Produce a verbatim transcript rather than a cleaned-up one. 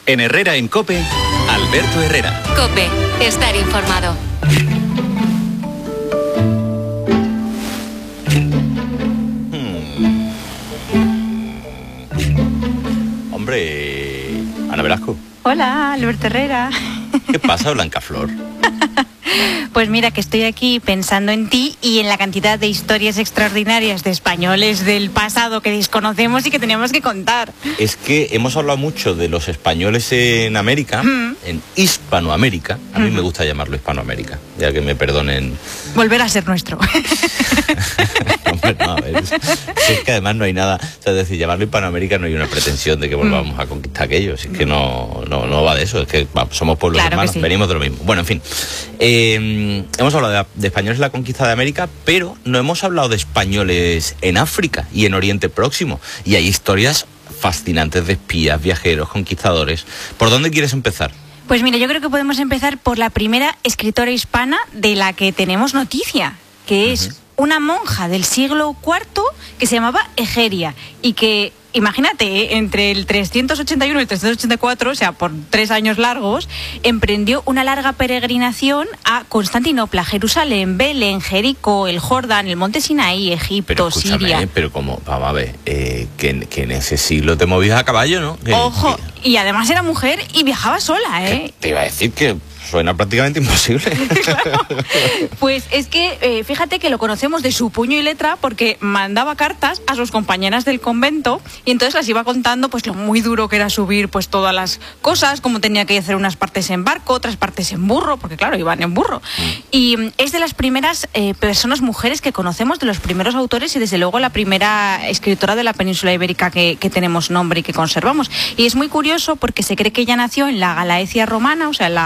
En Herrera en COPE, Alberto Herrera. COPE, estar informado. Hmm. Hombre, Ana Velasco. Hola, Alberto Herrera. ¿Qué pasa, Blancaflor? Pues mira que estoy aquí pensando en ti y en la cantidad de historias extraordinarias de españoles del pasado que desconocemos y que tenemos que contar. Es que hemos hablado mucho de los españoles en América, mm. en Hispanoamérica. A mí mm. me gusta llamarlo Hispanoamérica, ya que me perdonen. Volver a ser nuestro. Hombre, no, a ver, es, es que además no hay nada, o sea, es decir, llamarlo Hispanoamérica no hay una pretensión de que volvamos mm. a conquistar aquello, es que no, no, no va de eso, es que va, somos pueblos claro hermanos, sí. venimos de lo mismo. Bueno, en fin, eh, hemos hablado de, de españoles en la conquista de América, pero no hemos hablado de españoles en África y en Oriente Próximo, y hay historias fascinantes de espías, viajeros, conquistadores. ¿Por dónde quieres empezar? Pues mira, yo creo que podemos empezar por la primera escritora hispana de la que tenemos noticia, que es... Uh-huh. una monja del siglo cuarto que se llamaba Egeria y que, imagínate, ¿eh? entre el trescientos ochenta y uno y el trescientos ochenta y cuatro, o sea, por tres años largos, emprendió una larga peregrinación a Constantinopla, Jerusalén, Belén, Jericó, el Jordán, el monte Sinaí, Egipto, pero Siria. Eh, pero como, vamos a ver, eh, que, que en ese siglo te movías a caballo, ¿no? Que, Ojo, que... y además era mujer y viajaba sola, ¿eh? Te iba a decir que... suena prácticamente imposible. Claro. Pues es que, eh, fíjate que lo conocemos de su puño y letra porque mandaba cartas a sus compañeras del convento y entonces las iba contando pues lo muy duro que era subir pues todas las cosas, como tenía que hacer unas partes en barco, otras partes en burro, porque claro, iban en burro. Mm. Y es de las primeras eh, personas, mujeres que conocemos, de los primeros autores y desde luego la primera escritora de la península ibérica que, que tenemos nombre y que conservamos. Y es muy curioso porque se cree que ella nació en la Galaecia romana, o sea, en la